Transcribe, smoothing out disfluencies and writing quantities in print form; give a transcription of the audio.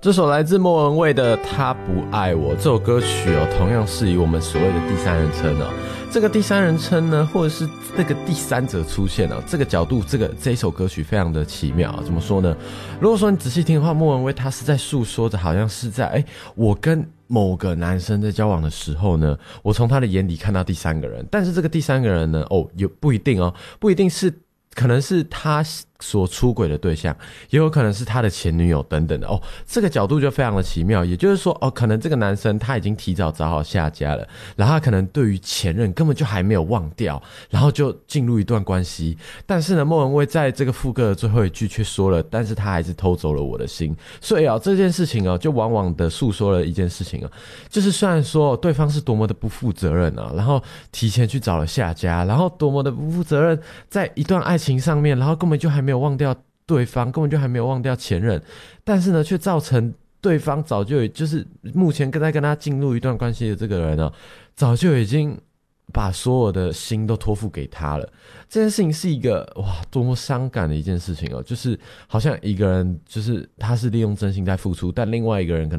这首来自莫文蔚的《他不爱我》这首歌曲同样是以我们所谓的第三人称这个第三人称呢，或者是那个第三者出现这个角度，这一首歌曲非常的奇妙怎么说呢？如果说你仔细听的话，莫文蔚他是在诉说着，好像是在我跟某个男生在交往的时候呢，我从他的眼里看到第三个人，但是这个第三个人呢，也不一定不一定是，可能是他所出轨的对象，也有可能是他的前女友等等的这个角度就非常的奇妙。也就是说可能这个男生他已经提早找好下家了，然后他可能对于前任根本就还没有忘掉，然后就进入一段关系。但是呢，莫文蔚在这个副歌的最后一句却说了，但是他还是偷走了我的心。所以这件事情就往往的诉说了一件事情就是虽然说对方是多么的不负责任然后提前去找了下家，然后多么的不负责任在一段爱情上面，然后根本就还没有忘掉对方，根本就还没有忘掉前任，但是呢却造成对方早就就是目前在跟他进入一段关系的这个人早就已经把所有的心都托付给他了。这件事情是一个多么伤感的一件事情就是好像一个人就是他是利用真心在付出，但另外一个人可能